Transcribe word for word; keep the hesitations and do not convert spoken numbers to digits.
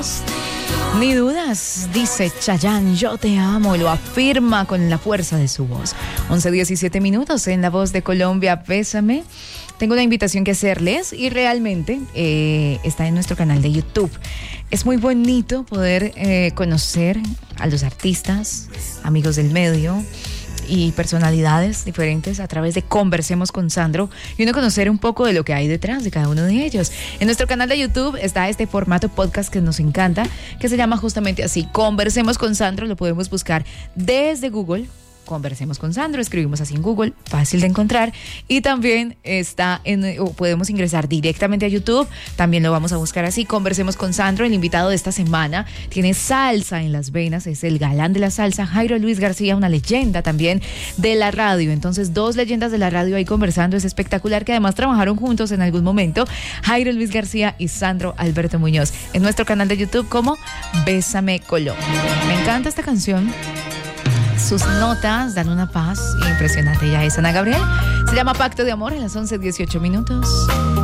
minutos. Ni dudas, dice Chayanne, yo te amo, lo afirma con la fuerza de su voz. once diecisiete minutos en La Voz de Colombia, Bésame. Tengo una invitación que hacerles y realmente eh, está en nuestro canal de YouTube. Es muy bonito poder eh, conocer a los artistas, amigos del medio y personalidades diferentes a través de Conversemos con Sandro y uno conocer un poco de lo que hay detrás de cada uno de ellos. En nuestro canal de YouTube está este formato podcast que nos encanta, que se llama justamente así, Conversemos con Sandro. Lo podemos buscar desde Google. Conversemos con Sandro, escribimos así en Google, fácil de encontrar, y también está en, o podemos ingresar directamente a YouTube, también lo vamos a buscar así, Conversemos con Sandro. El invitado de esta semana tiene salsa en las venas, es el galán de la salsa, Jairo Luis García, una leyenda también de la radio. Entonces, dos leyendas de la radio ahí conversando, es espectacular, que además trabajaron juntos en algún momento, Jairo Luis García y Sandro Alberto Muñoz, en nuestro canal de YouTube como Bésame Colombia. Me encanta esta canción. Sus notas dan una paz impresionante. Ya es Ana Gabriel. Se llama Pacto de Amor, a las once dieciocho minutos.